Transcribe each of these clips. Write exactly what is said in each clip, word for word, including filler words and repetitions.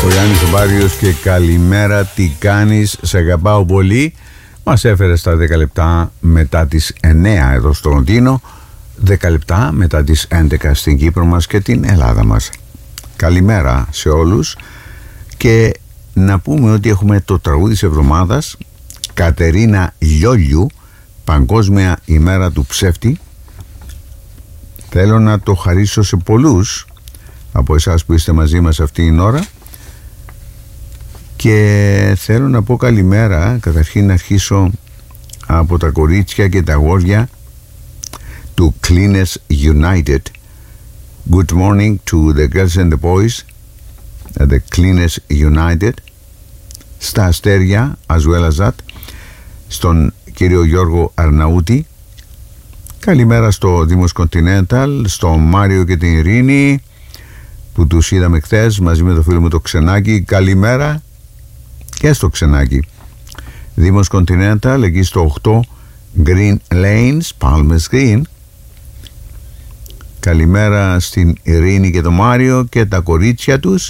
Ο Γιάννης ο Μπάριος και καλημέρα, τι κάνεις, σε αγαπάω πολύ. Μας έφερε στα δέκα λεπτά μετά τις εννέα εδώ στο Λονδίνο, δέκα λεπτά μετά τις έντεκα στην Κύπρο μας και την Ελλάδα μας. Καλημέρα σε όλους και να πούμε ότι έχουμε το τραγούδι της εβδομάδας, Κατερίνα Λιόλιου, Παγκόσμια ημέρα του ψεύτη. Θέλω να το χαρίσω σε πολλούς από εσάς που είστε μαζί μας αυτή την ώρα και θέλω να πω καλημέρα. Καταρχήν να αρχίσω από τα κορίτσια και τα αγόρια του Cleaners United. Good morning to the girls and the boys at the Cleaners United. Στα αστέρια as well as that, στον κύριο Γιώργο Αρναούτη. Καλημέρα στο Δήμος Continental, στο Μάριο και την Ειρήνη που τους είδαμε χθες μαζί με το φίλο μου το Ξενάκη. Καλημέρα και στο Ξενάκη. Δήμος Continental, εκεί στο οκτώ Green Lanes, Palmer's Green. Καλημέρα στην Ειρήνη και το Μάριο και τα κορίτσια τους.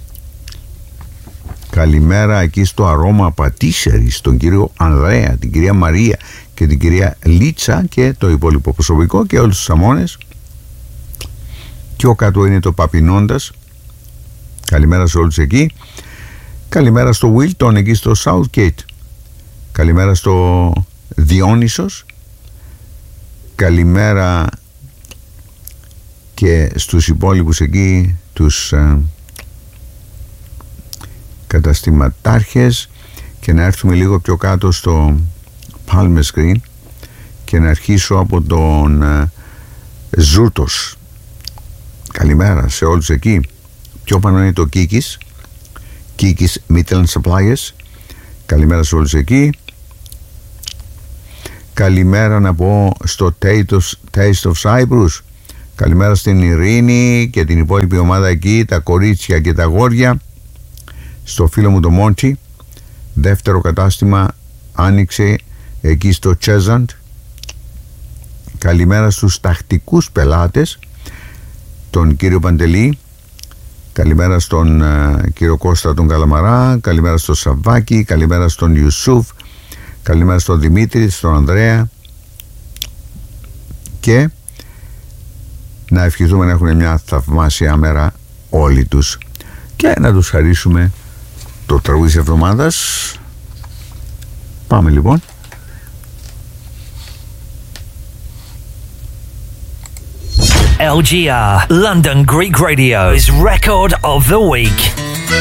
Καλημέρα εκεί στο Αρώμα Πατήσερη, στον κύριο Ανδρέα, την κυρία Μαρία και την κυρία Λίτσα και το υπόλοιπο προσωπικό και όλους τους αμώνες. Πιο κάτω είναι το Παπινώντας. Καλημέρα σε όλους εκεί. Καλημέρα στο Wilton, εκεί στο Southgate. Καλημέρα στο Διόνυσος. Καλημέρα και στους υπόλοιπους εκεί, τους ε, καταστηματάρχες. Και να έρθουμε λίγο πιο κάτω στο Palmer's Green και να αρχίσω από τον ε, Ζούτος. Καλημέρα σε όλους εκεί. Πιο πάνω είναι το Κίκης, Κίκης Midland Suppliers. Καλημέρα σε όλους εκεί. Καλημέρα να πω στο Taste of Cyprus. Καλημέρα στην Ειρήνη και την υπόλοιπη ομάδα εκεί, τα κορίτσια και τα αγόρια. Στο φίλο μου το Μόντι, δεύτερο κατάστημα άνοιξε εκεί στο Τσέζαντ. Καλημέρα στους τακτικούς πελάτες, τον κύριο Παντελή. Καλημέρα στον uh, κύριο Κώστα τον Καλαμαρά. Καλημέρα στο Σαββάκη. Καλημέρα στον Ιουσούφ. Καλημέρα στον Δημήτρη, στον Ανδρέα. Και να ευχηθούμε να έχουν μια θαυμάσια μέρα όλοι τους και να τους χαρίσουμε το τραγούδι της εβδομάδας. Πάμε λοιπόν. L G R London Greek Radio's Record of the Week.